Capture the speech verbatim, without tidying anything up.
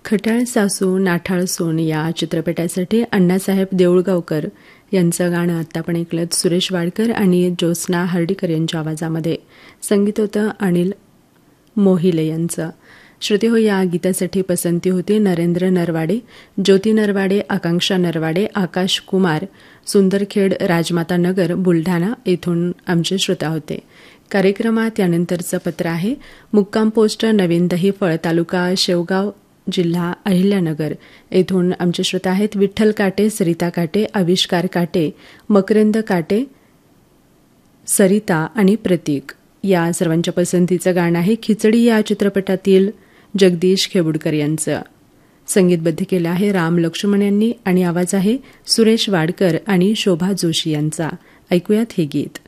खट्याळ सासू नाठाळ सोन या चित्रपटासाठी अण्णासाहेब देऊळगावकर यांचं गाणं आत्ता आपण ऐकलं. सुरेश वाडकर आणि ज्योत्स्ना हर्डीकर यांच्या आवाजामध्ये. संगीत होतं अनिल मोहिले यांचं. श्रुती हो या गीतासाठी पसंती होती नरेंद्र नरवाडे, ज्योती नरवाडे, आकांक्षा नरवाडे, आकाश कुमार, सुंदरखेड, राजमाता नगर, बुलढाणा येथून आमचे श्रोता होते. कार्यक्रमात यानंतरचं पत्र आहे. मुक्काम पोस्ट नवीन दहीफळ, तालुका शेवगाव, जिल्हा अहिल्यानगर येथून आमचे श्रोता आहेत विठ्ठल काटे, सरिता काटे, आविष्कार काटे, मकरंद काटे, सरिता आणि प्रतीक. या सर्वांच्या पसंतीचं गाणं आहे खिचडी या चित्रपटातील जगदीश खेबुडकर यांचं. संगीतबद्ध केलं आहे राम लक्ष्मण यांनी आणि आवाज आहे सुरेश वाडकर आणि शोभा जोशी यांचा. ऐकूयात हे गीत.